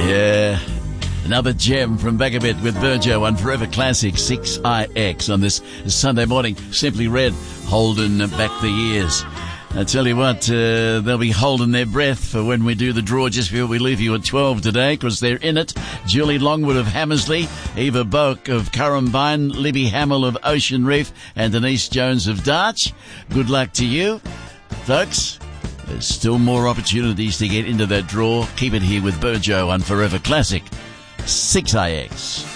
Yeah. Another gem from back a bit with Burjo on Forever Classic 6IX on this Sunday morning. Simply Red, holding back the years. I tell you what, they'll be holding their breath for when we do the draw just before we leave you at 12 today, because they're in it. Julie Longwood of Hammersley, Eva Boak of Currumbine, Libby Hamill of Ocean Reef, and Denise Jones of Darch. Good luck to you, folks. There's still more opportunities to get into that draw. Keep it here with Burjo on Forever Classic 6IX.